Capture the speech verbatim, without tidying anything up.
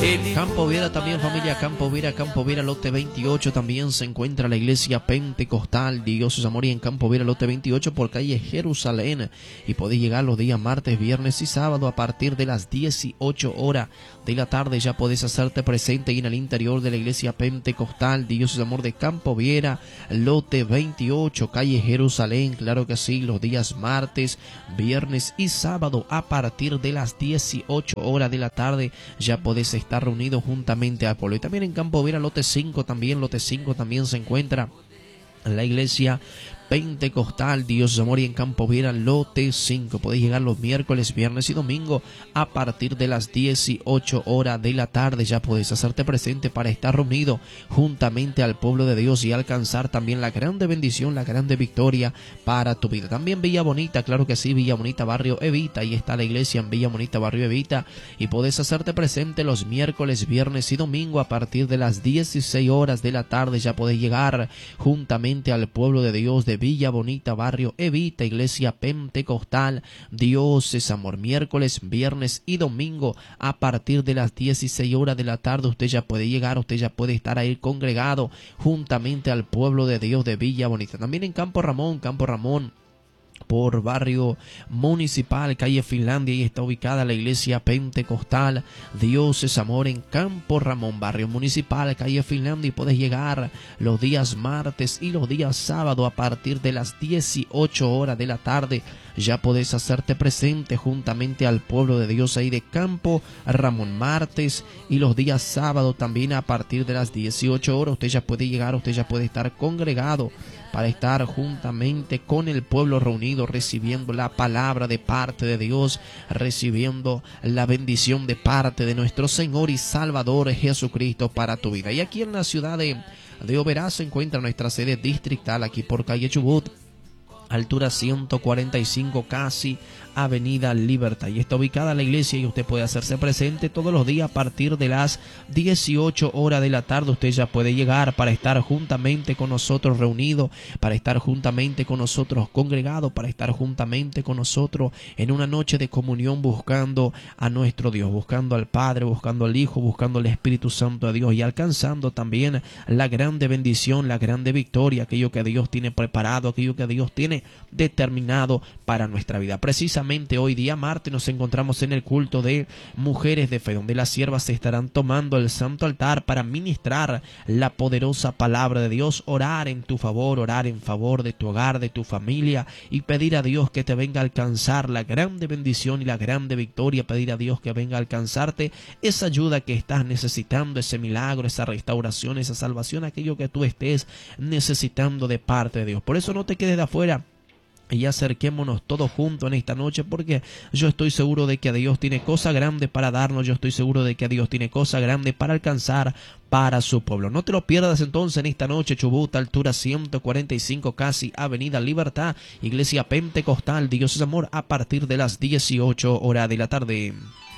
Campo Viera también, familia Campo Viera, Campo Viera, lote veintiocho, también se encuentra la iglesia pentecostal Dios es amor, y en Campo Viera, lote veintiocho, por calle Jerusalén, y podéis llegar los días martes, viernes y sábado a partir de las dieciocho horas de la tarde. Ya podés hacerte presente y en el interior de la iglesia pentecostal Dios es amor de Campo Viera, lote veintiocho, calle Jerusalén, claro que sí, los días martes, viernes y sábado a partir de las dieciocho horas de la tarde. Ya podés estar reunido juntamente al pueblo. Y también en Campo Viera, lote cinco, también lote cinco también se encuentra la iglesia pentecostal Dios es amor, y en Campo Viera, lote cinco. Podéis llegar los miércoles, viernes y domingo a partir de las dieciocho horas de la tarde. Ya podéis hacerte presente para estar reunido juntamente al pueblo de Dios y alcanzar también la grande bendición, la grande victoria para tu vida. También Villa Bonita, claro que sí, Villa Bonita, barrio Evita. Ahí está la iglesia en Villa Bonita, barrio Evita, y podés hacerte presente los miércoles, viernes y domingo a partir de las dieciséis horas de la tarde. Ya podéis llegar juntamente al pueblo de Dios de Villa Bonita, barrio Evita, iglesia pentecostal Dios es amor. Miércoles, viernes y domingo a partir de las dieciséis horas de la tarde usted ya puede llegar, usted ya puede estar ahí congregado juntamente al pueblo de Dios de Villa Bonita. También en Campo Ramón, Campo Ramón, por barrio municipal, calle Finlandia, y está ubicada la iglesia pentecostal Dios es amor en Campo Ramón, barrio municipal, calle Finlandia, y puedes llegar los días martes y los días sábado a partir de las dieciocho horas de la tarde. Ya podés hacerte presente juntamente al pueblo de Dios ahí de Campo Ramón, martes y los días sábado también a partir de las dieciocho horas. Usted ya puede llegar, usted ya puede estar congregado para estar juntamente con el pueblo reunido, recibiendo la palabra de parte de Dios, recibiendo la bendición de parte de nuestro Señor y Salvador Jesucristo para tu vida. Y aquí en la ciudad de, de Oberá se encuentra nuestra sede distrital, aquí por calle Chubut, altura ciento cuarenta y cinco, casi Avenida Libertad, y está ubicada la iglesia, y usted puede hacerse presente todos los días a partir de las dieciocho horas de la tarde. Usted ya puede llegar para estar juntamente con nosotros reunido, para estar juntamente con nosotros congregado, para estar juntamente con nosotros en una noche de comunión buscando a nuestro Dios, buscando al Padre, buscando al Hijo, buscando al Espíritu Santo de Dios, y alcanzando también la grande bendición, la grande victoria, aquello que Dios tiene preparado, aquello que Dios tiene determinado para nuestra vida. Precisamente hoy día martes nos encontramos en el culto de Mujeres de Fe, donde las siervas se estarán tomando el santo altar para ministrar la poderosa palabra de Dios, orar en tu favor, orar en favor de tu hogar, de tu familia, y pedir a Dios que te venga a alcanzar la grande bendición y la grande victoria, pedir a Dios que venga a alcanzarte esa ayuda que estás necesitando, ese milagro, esa restauración, esa salvación, aquello que tú estés necesitando de parte de Dios. Por eso no te quedes de afuera, y acerquémonos todos juntos en esta noche, porque yo estoy seguro de que Dios tiene cosas grandes para darnos, yo estoy seguro de que Dios tiene cosas grandes para alcanzar para su pueblo. No te lo pierdas entonces en esta noche, Chubut, altura ciento cuarenta y cinco, casi Avenida Libertad, iglesia pentecostal Dios es amor, a partir de las dieciocho horas de la tarde.